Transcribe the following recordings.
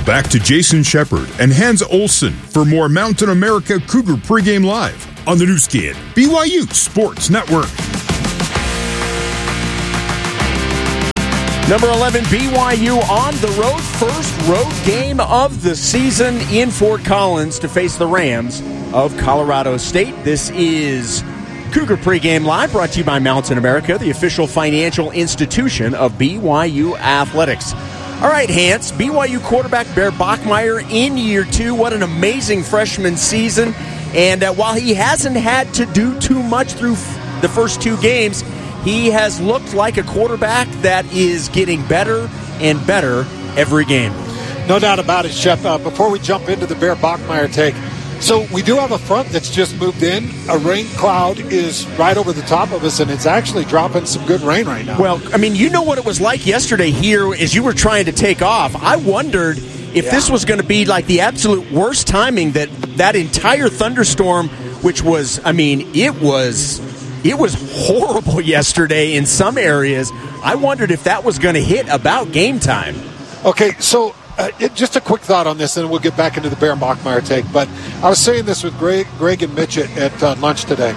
back to Jason Shepard and Hans Olsen for more Mountain America Cougar Pregame Live on the new skin, BYU Sports Network. Number 11, BYU on the road. First road game of the season in Fort Collins to face the Rams of Colorado State. This is Cougar Pregame Live, brought to you by Mountain America, the official financial institution of BYU Athletics. All right, Hans, BYU quarterback Bear Bachmeier in year 2. What an amazing freshman season. And while he hasn't had to do too much through the first 2 games, he has looked like a quarterback that is getting better and better every game. No doubt about it, Shep. Before we jump into the Bear Bachmeier take, so we do have a front that's just moved in. A rain cloud is right over the top of us, and it's actually dropping some good rain right now. Well, I mean, you know what it was like yesterday here as you were trying to take off. I wondered if this was going to be like the absolute worst timing, that entire thunderstorm, which was, I mean, it was horrible yesterday in some areas. I wondered if that was going to hit about game time. Okay, so just a quick thought on this, and we'll get back into the Bear Bachmeier take. But I was saying this with Greg and Mitch at lunch today.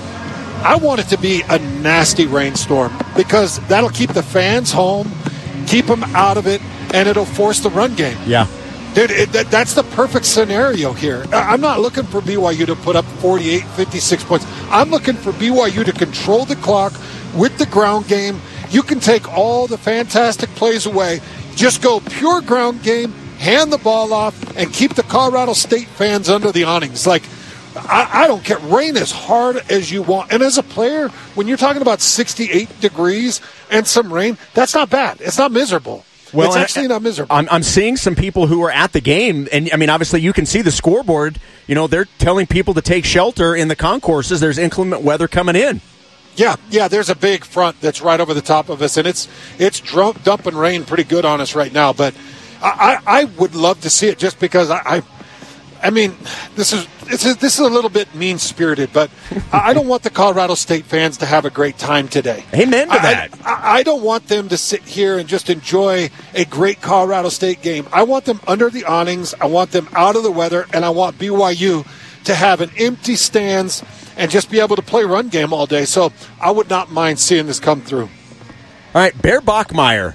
I want it to be a nasty rainstorm because that'll keep the fans home, keep them out of it, and it'll force the run game. Yeah. Dude, that's the perfect scenario here. I'm not looking for BYU to put up 48, 56 points. I'm looking for BYU to control the clock with the ground game. You can take all the fantastic plays away. Just go pure ground game, hand the ball off, and keep the Colorado State fans under the awnings. Like, I don't care. Rain as hard as you want. And as a player, when you're talking about 68 degrees and some rain, that's not bad. It's not miserable. Well, it's actually not miserable. I'm seeing some people who are at the game, and I mean, obviously you can see the scoreboard. You know, they're telling people to take shelter in the concourses. There's inclement weather coming in. Yeah, there's a big front that's right over the top of us, and it's dumping rain pretty good on us right now. But I would love to see it just because I mean, this is a little bit mean-spirited, but I don't want the Colorado State fans to have a great time today. Amen to that. I don't want them to sit here and just enjoy a great Colorado State game. I want them under the awnings. I want them out of the weather, and I want BYU to have an empty stands and just be able to play run game all day. So I would not mind seeing this come through. All right, Bear Bachmeier,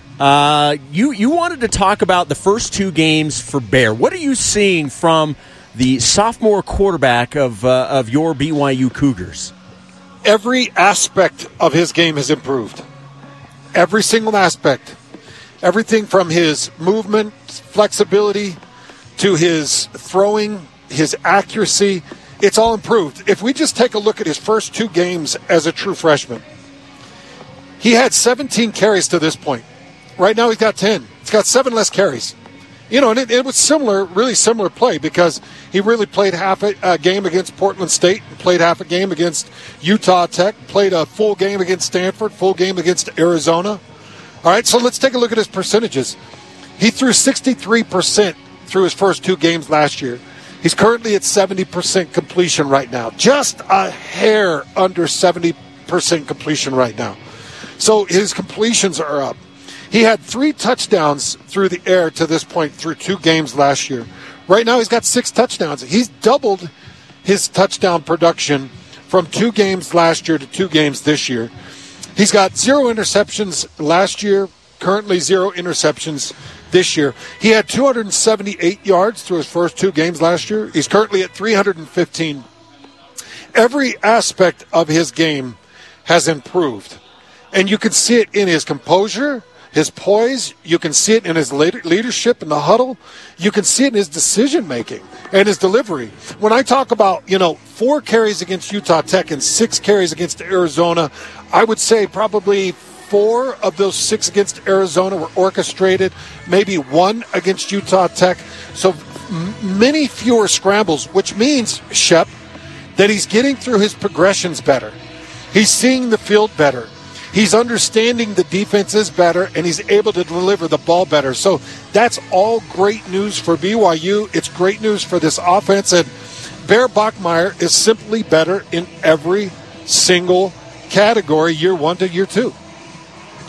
you wanted to talk about the first 2 games for Bear. What are you seeing from the sophomore quarterback of your BYU Cougars? Every aspect of his game has improved. Every single aspect. Everything from his movement, flexibility, to his throwing, his accuracy, it's all improved. If we just take a look at his first 2 games as a true freshman, he had 17 carries to this point. Right now he's got 10. He's got 7 less carries. You know, and it was really similar play because he really played half a game against Portland State, played half a game against Utah Tech, played a full game against Stanford, full game against Arizona. All right, so let's take a look at his percentages. He threw 63% through his first 2 games last year. He's currently at 70% completion right now. Just a hair under 70% completion right now. So his completions are up. He had 3 touchdowns through the air to this point through 2 games last year. Right now he's got 6 touchdowns. He's doubled his touchdown production from 2 games last year to 2 games this year. He's got 0 interceptions last year, currently 0 interceptions this year. He had 278 yards through his first 2 games last year. He's currently at 315. Every aspect of his game has improved. And you can see it in his composure, his poise. You can see it in his leadership in the huddle. You can see it in his decision-making and his delivery. When I talk about, 4 carries against Utah Tech and 6 carries against Arizona, I would say probably 4 of those 6 against Arizona were orchestrated, maybe 1 against Utah Tech. So many fewer scrambles, which means, Shep, that he's getting through his progressions better. He's seeing the field better. He's understanding the defenses better, and he's able to deliver the ball better. So that's all great news for BYU. It's great news for this offense. And Bear Bachmeier is simply better in every single category, year 1 to year 2.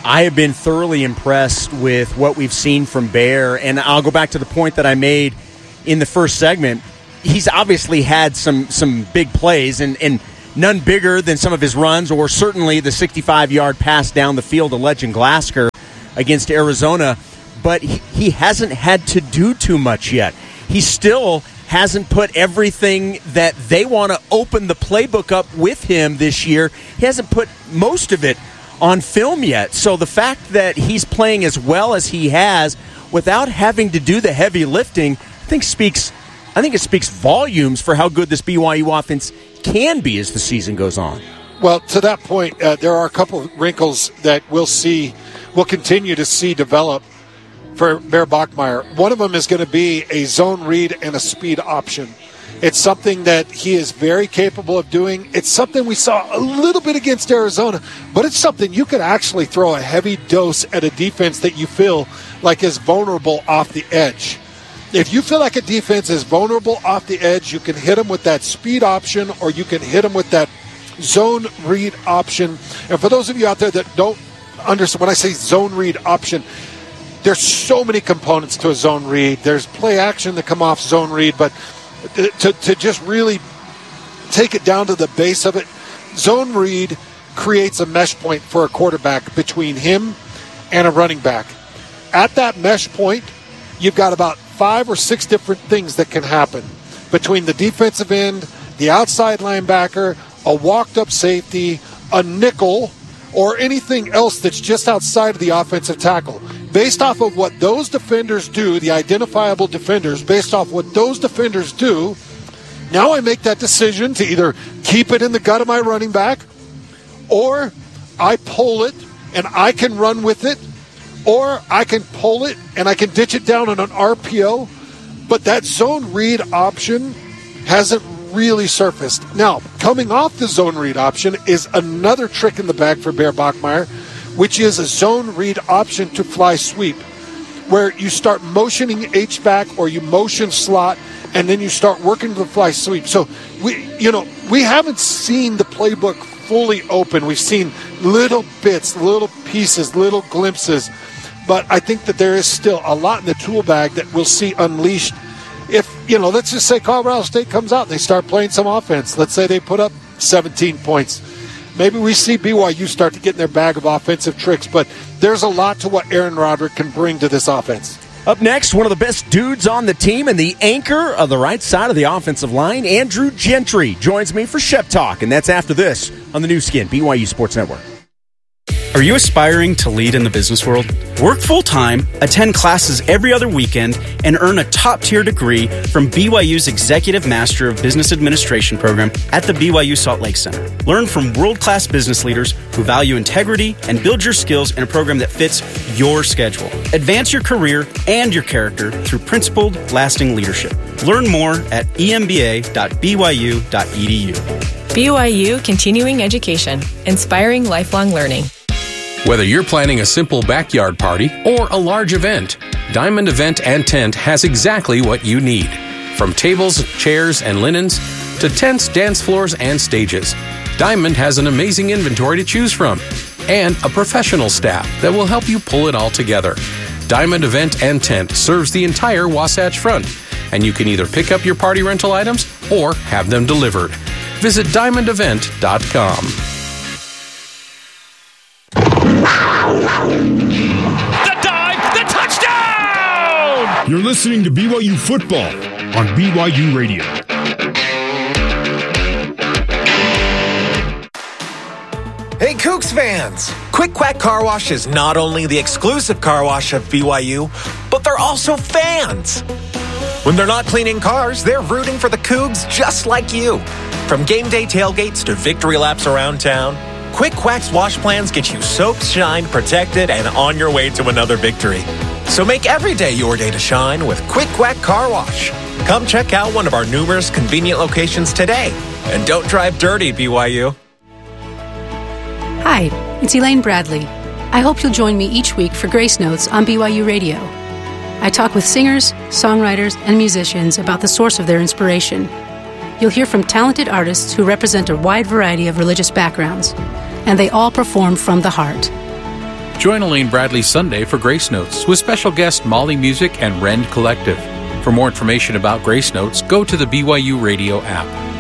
I have been thoroughly impressed with what we've seen from Bear, and I'll go back to the point that I made in the first segment. He's obviously had some big plays, and none bigger than some of his runs, or certainly the 65-yard pass down the field to Legend Glasgow against Arizona, but he hasn't had to do too much yet. He still hasn't put everything that they want to open the playbook up with him this year. He hasn't put most of it on film yet. So the fact that he's playing as well as he has without having to do the heavy lifting, I think it speaks volumes for how good this BYU offense can be as the season goes on. Well, to that point, there are a couple of wrinkles that we'll continue to see develop for Bear Bachmeier. One of them is going to be a zone read and a speed option. It's something that he is very capable of doing. It's something we saw a little bit against Arizona, but it's something you could actually throw a heavy dose at a defense that you feel like is vulnerable off the edge. If you feel like a defense is vulnerable off the edge, you can hit them with that speed option, or you can hit them with that zone read option. And for those of you out there that don't understand, when I say zone read option, there's so many components to a zone read. There's play action that come off zone read, but to just really take it down to the base of it, zone read creates a mesh point for a quarterback between him and a running back. At that mesh point, you've got about 5 or 6 different things that can happen between the defensive end, the outside linebacker, a walked-up safety, a nickel, or anything else that's just outside of the offensive tackle. Based off of what those defenders do, the identifiable defenders, based off what those defenders do, now I make that decision to either keep it in the gut of my running back, or I pull it and I can run with it, or I can pull it and I can ditch it down on an RPO. But that zone read option hasn't really surfaced. Now, coming off the zone read option is another trick in the bag for Bear Bachmeier, which is a zone read option to fly sweep, where you start motioning H-back or you motion slot, and then you start working the fly sweep. So we haven't seen the playbook fully open. We've seen little bits, little pieces, little glimpses, but I think that there is still a lot in the tool bag that we'll see unleashed. If, let's just say Colorado State comes out and they start playing some offense. Let's say they put up 17 points. Maybe we see BYU start to get in their bag of offensive tricks, but there's a lot to what Aaron Roderick can bring to this offense. Up next, one of the best dudes on the team and the anchor of the right side of the offensive line, Andrew Gentry, joins me for Shep Talk, and that's after this on the new skin, BYU Sports Network. Are you aspiring to lead in the business world? Work full-time, attend classes every other weekend, and earn a top-tier degree from BYU's Executive Master of Business Administration program at the BYU Salt Lake Center. Learn from world-class business leaders who value integrity and build your skills in a program that fits your schedule. Advance your career and your character through principled, lasting leadership. Learn more at emba.byu.edu. BYU Continuing Education, inspiring lifelong learning. Whether you're planning a simple backyard party or a large event, Diamond Event and Tent has exactly what you need. From tables, chairs, and linens to tents, dance floors, and stages, Diamond has an amazing inventory to choose from and a professional staff that will help you pull it all together. Diamond Event and Tent serves the entire Wasatch Front, and you can either pick up your party rental items or have them delivered. Visit diamondevent.com. The dive, the touchdown! You're listening to BYU Football on BYU Radio. Hey, Cougs fans! Quick Quack Car Wash is not only the exclusive car wash of BYU, but they're also fans. When they're not cleaning cars, they're rooting for the Cougs just like you. From game day tailgates to victory laps around town, Quick Quack's wash plans get you soaked, shined, protected, and on your way to another victory. So make every day your day to shine with Quick Quack Car Wash. Come check out one of our numerous convenient locations today. And don't drive dirty, BYU. Hi, it's Elaine Bradley. I hope you'll join me each week for Grace Notes on BYU Radio. I talk with singers, songwriters, and musicians about the source of their inspiration. You'll hear from talented artists who represent a wide variety of religious backgrounds, and they all perform from the heart. Join Elaine Bradley Sunday for Grace Notes with special guest Molly Music and Rend Collective. For more information about Grace Notes, go to the BYU Radio app.